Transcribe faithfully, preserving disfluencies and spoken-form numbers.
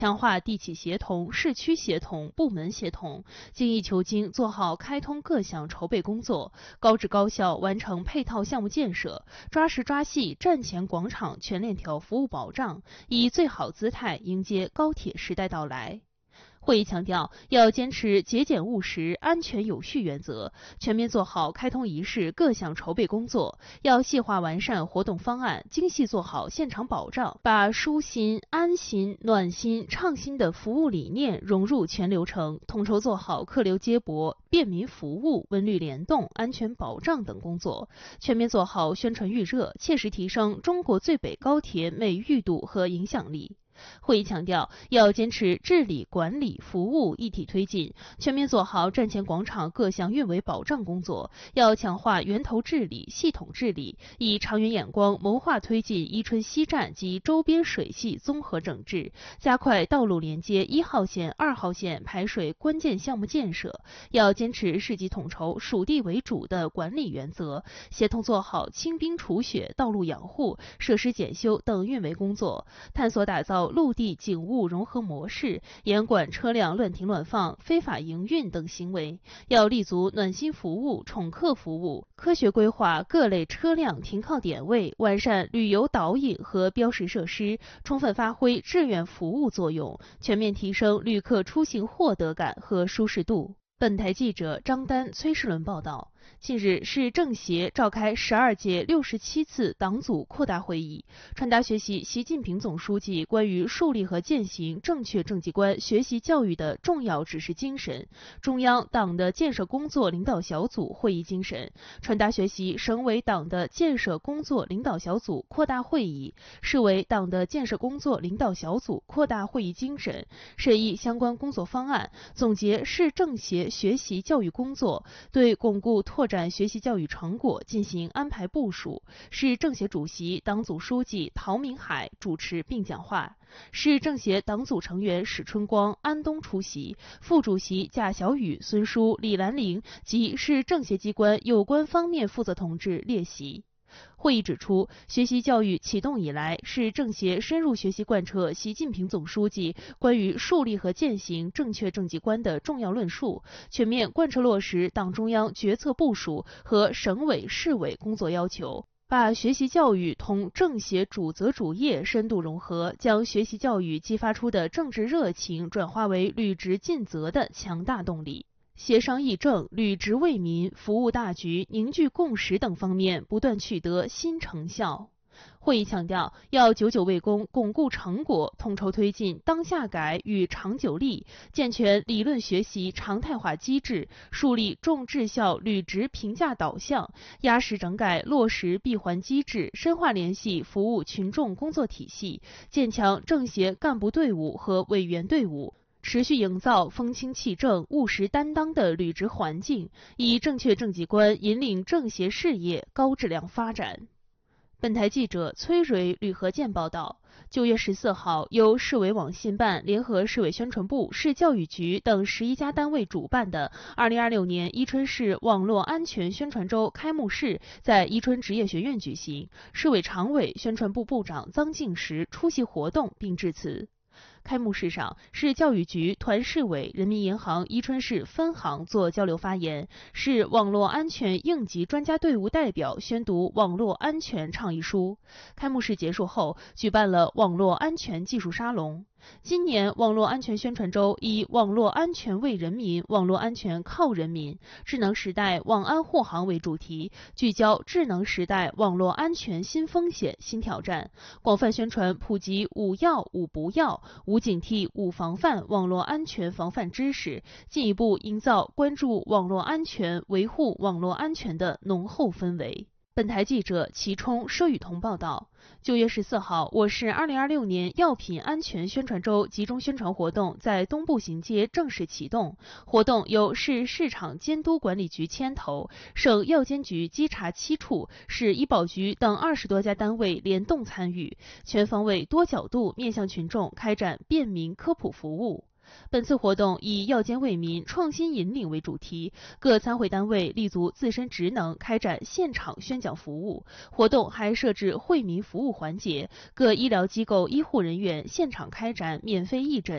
强化地企协同、市区协同、部门协同，精益求精做好开通各项筹备工作，高质高效完成配套项目建设，抓实抓细站前广场全链条服务保障，以最好姿态迎接高铁时代到来。会议强调，要坚持节俭务实、安全有序原则，全面做好开通仪式各项筹备工作，要细化完善活动方案，精细做好现场保障，把舒心、安心、暖心、畅心的服务理念融入全流程，统筹做好客流接驳、便民服务、文旅联动、安全保障等工作，全面做好宣传预热，切实提升中国最北高铁美誉度和影响力。会议强调，要坚持治理、管理、服务一体推进，全面做好站前广场各项运维保障工作，要强化源头治理、系统治理，以长远眼光谋划推进伊春西站及周边水系综合整治，加快道路连接一号线、二号线排水关键项目建设，要坚持市级统筹、属地为主的管理原则，协同做好清冰除雪、道路养护、设施检修等运维工作，探索打造陆地警务融合模式，严管车辆乱停乱放、非法营运等行为，要立足暖心服务、宠客服务，科学规划各类车辆停靠点位，完善旅游导引和标识设施，充分发挥志愿服务作用，全面提升旅客出行获得感和舒适度。本台记者张丹、崔世伦报道。近日，市政协召开十二届六十七次党组扩大会议，传达学习习近平总书记关于树立和践行正确政绩观学习教育的重要指示精神，中央党的建设工作领导小组会议精神，传达学习省委党的建设工作领导小组扩大会议、市委党的建设工作领导小组扩大会议精神，审议相关工作方案，总结市政协学习教育工作，对巩固拓展学习教育成果进行安排部署。市政协主席、党组书记陶明海主持并讲话。市政协党组成员史春光、安东出席，副主席贾小雨、孙舒、李兰玲及市政协机关有关方面负责同志列席。会议指出，学习教育启动以来，市政协深入学习贯彻习近平总书记关于树立和践行正确政绩观的重要论述，全面贯彻落实党中央决策部署和省委市委工作要求，把学习教育同政协主责主业深度融合，将学习教育激发出的政治热情转化为履职尽责的强大动力。协商议政、履职为民、服务大局、凝聚共识等方面不断取得新成效。会议强调，要久久为功，巩固成果，统筹推进当下改与长久立，健全理论学习常态化机制，树立重质效履职评价导向，压实整改落实闭环机制，深化联系服务群众工作体系，建强政协干部队伍和委员队伍，持续营造风清气正、务实担当的履职环境，以正确政绩观引领政协事业高质量发展。本台记者崔蕊、吕和建报道。九月十四号，由市委网信办联合市委宣传部、市教育局等十一家单位主办的二零二六年伊春市网络安全宣传周开幕式在伊春职业学院举行，市委常委、宣传部部长臧敬时出席活动并致辞。开幕式上，市教育局团市委、人民银行伊春市分行做交流发言，市网络安全应急专家队伍代表宣读网络安全倡议书。开幕式结束后，举办了网络安全技术沙龙。今年网络安全宣传周以网络安全为人民、网络安全靠人民、智能时代网安护航为主题，聚焦智能时代网络安全新风险、新挑战，广泛宣传普及五要、五不要、五警惕、五防范网络安全防范知识，进一步营造关注网络安全、维护网络安全的浓厚氛围。本台记者齐冲、佘雨桐报道。九月十四号，我市二零二六年药品安全宣传周集中宣传活动在东部行街正式启动。活动由市市场监督管理局牵头，省药监局稽查七处，市医保局等二十多家单位联动参与，全方位、多角度面向群众开展便民科普服务。本次活动以药监为民、创新引领为主题，各参会单位立足自身职能，开展现场宣讲服务。活动还设置惠民服务环节，各医疗机构医护人员现场开展免费义诊。